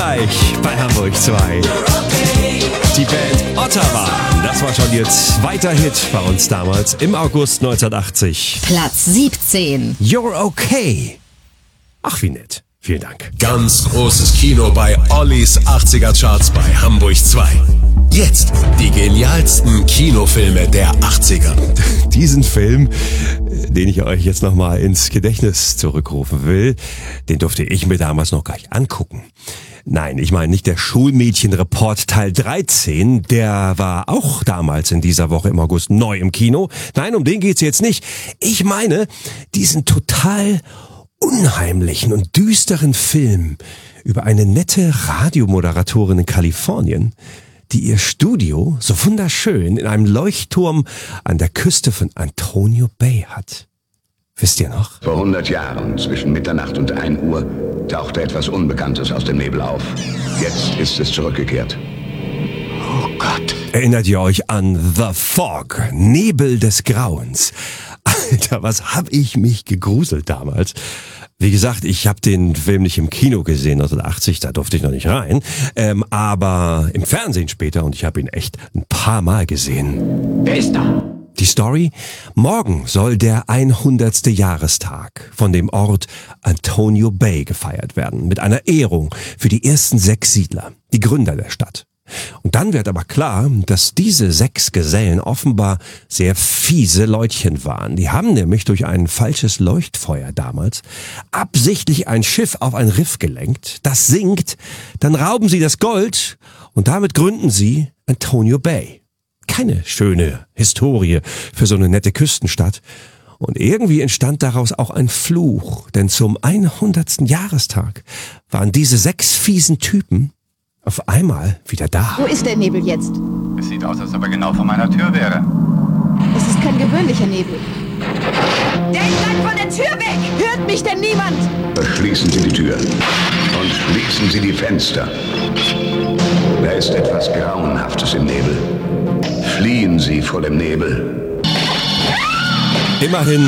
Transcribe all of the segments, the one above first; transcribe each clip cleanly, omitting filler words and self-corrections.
gleich bei Hamburg 2. Die Band Ottawa, das war schon ihr zweiter Hit bei uns damals im August 1980. Platz 17. You're okay. Ach, wie nett. Vielen Dank. Ganz großes Kino bei Ollis 80er Charts bei Hamburg 2. Jetzt die genialsten Kinofilme der 80er. Diesen Film, den ich euch jetzt nochmal ins Gedächtnis zurückrufen will, den durfte ich mir damals noch gar nicht angucken. Nein, ich meine nicht der Schulmädchenreport Teil 13, der war auch damals in dieser Woche im August neu im Kino. Nein, um den geht's jetzt nicht. Ich meine diesen total unheimlichen und düsteren Film über eine nette Radiomoderatorin in Kalifornien, die ihr Studio so wunderschön in einem Leuchtturm an der Küste von Antonio Bay hat. Wisst ihr noch? Vor 100 Jahren, zwischen Mitternacht und 1 Uhr, tauchte etwas Unbekanntes aus dem Nebel auf. Jetzt ist es zurückgekehrt. Oh Gott. Erinnert ihr euch an The Fog, Nebel des Grauens? Alter, was hab ich mich gegruselt damals. Wie gesagt, ich habe den Film nicht im Kino gesehen, 1980, da durfte ich noch nicht rein, aber im Fernsehen später und ich habe ihn echt ein paar Mal gesehen. Wer ist da? Die Story? Morgen soll der 100. Jahrestag von dem Ort Antonio Bay gefeiert werden, mit einer Ehrung für die ersten 6 Siedler, die Gründer der Stadt. Und dann wird aber klar, dass diese 6 Gesellen offenbar sehr fiese Leutchen waren. Die haben nämlich durch ein falsches Leuchtfeuer damals absichtlich ein Schiff auf ein Riff gelenkt, das sinkt, dann rauben sie das Gold und damit gründen sie Antonio Bay. Keine schöne Historie für so eine nette Küstenstadt. Und irgendwie entstand daraus auch ein Fluch, denn zum 100. Jahrestag waren diese 6 fiesen Typen auf einmal wieder da. Wo ist der Nebel jetzt? Es sieht aus, als ob er genau vor meiner Tür wäre. Es ist kein gewöhnlicher Nebel. Denkt dann von der Tür weg! Hört mich denn niemand? Verschließen Sie die Tür und schließen Sie die Fenster. Da ist etwas Grauenhaftes im Nebel. Fliehen Sie vor dem Nebel. Immerhin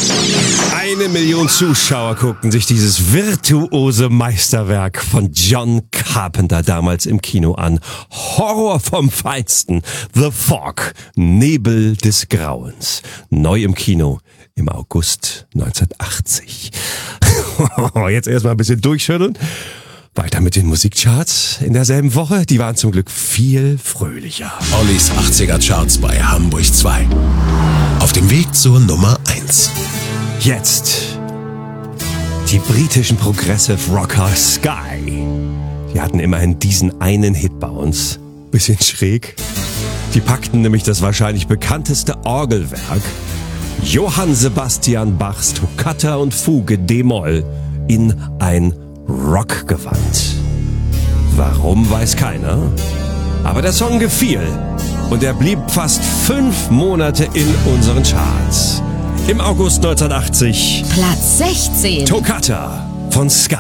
1 Million Zuschauer guckten sich dieses virtuose Meisterwerk von John Carpenter damals im Kino an. Horror vom Feinsten. The Fog, Nebel des Grauens. Neu im Kino im August 1980. Jetzt erstmal ein bisschen durchschütteln. Weiter mit den Musikcharts in derselben Woche. Die waren zum Glück viel fröhlicher. Ollis 80er Charts bei Hamburg 2. Auf dem Weg zur Nummer 1. Jetzt die britischen Progressive Rocker Sky. Die hatten immerhin diesen einen Hit bei uns. Bisschen schräg. Die packten nämlich das wahrscheinlich bekannteste Orgelwerk, Johann Sebastian Bachs Toccata und Fuge d-Moll, in ein Rockgewand. Warum, weiß keiner. Aber der Song gefiel und er blieb fast 5 Monate in unseren Charts. Im August 1980 Platz 16. Toccata von Sky.